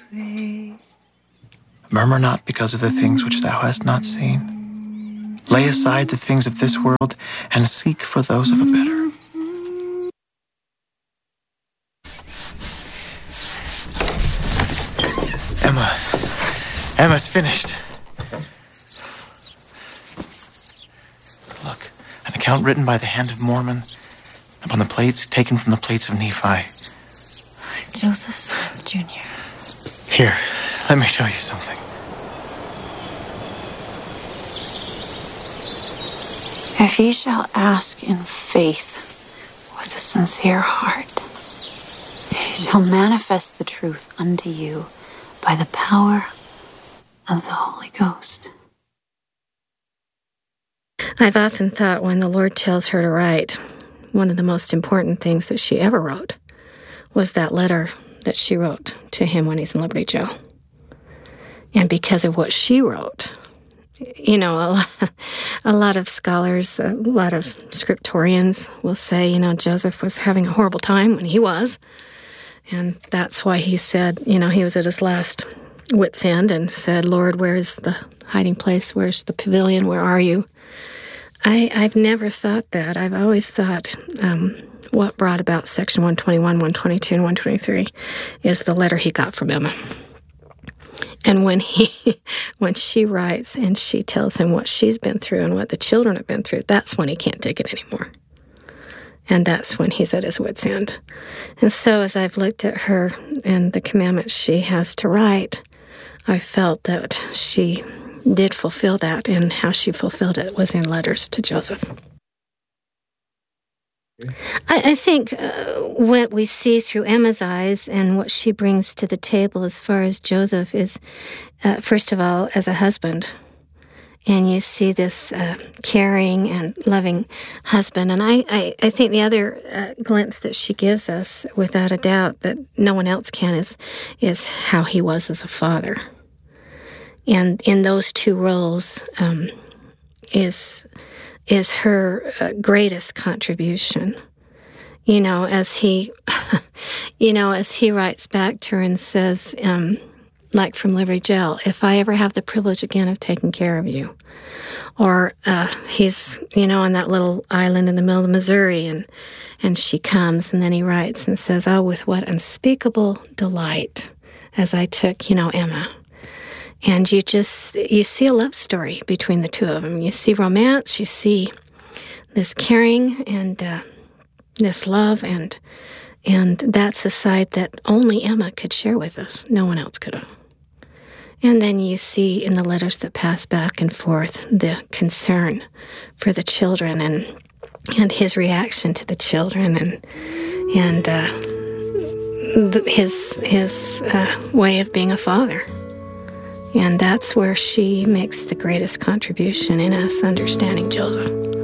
Murmur not because of the things which thou hast not seen. Lay aside the things of this world and seek for those of a better. Emma's finished. Look, an account written by the hand of Mormon upon the plates taken from the plates of Nephi. Joseph Smith, Jr. Here, let me show you something. If ye shall ask in faith with a sincere heart, he shall manifest the truth unto you by the power of the Holy Ghost. I've often thought when the Lord tells her to write, one of the most important things that she ever wrote was that letter that she wrote to him when he's in Liberty Jail. And because of what she wrote, you know, a lot of scholars, a lot of scriptorians will say, you know, Joseph was having a horrible time when he was. And that's why he said, you know, he was at his last wit's end and said, Lord, where's the hiding place? Where's the pavilion? Where are you? I've never thought that. I've always thought what brought about Section 121, 122, and 123 is the letter he got from Emma. And when she writes and she tells him what she's been through and what the children have been through, that's when he can't take it anymore. And that's when he's at his wit's end. And so as I've looked at her and the commandments she has to write, I felt that she did fulfill that, and how she fulfilled it was in letters to Joseph. I think what we see through Emma's eyes and what she brings to the table as far as Joseph is, first of all, as a husband. And you see this caring and loving husband. And I think the other glimpse that she gives us, without a doubt, that no one else can, is how he was as a father. And in those two roles is her greatest contribution. You know, as he writes back to her and says, like from Liberty Jail, if I ever have the privilege again of taking care of you. Or he's, you know, on that little island in the middle of Missouri, and she comes, and then he writes and says, oh, with what unspeakable delight as I took, you know, Emma. And you see a love story between the two of them. You see romance, you see this caring and this love, and that's a side that only Emma could share with us. No one else could have. And then you see in the letters that pass back and forth the concern for the children and his reaction to the children and his way of being a father. And that's where she makes the greatest contribution in us understanding Joseph.